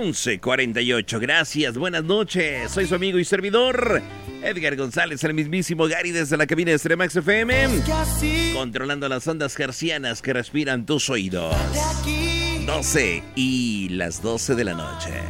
11:48. Gracias, buenas noches. Soy su amigo y servidor, Edgar González, el mismísimo Gary, desde la cabina de Extremax FM, controlando las ondas hercianas que respiran tus oídos. 12 y las 12 de la noche.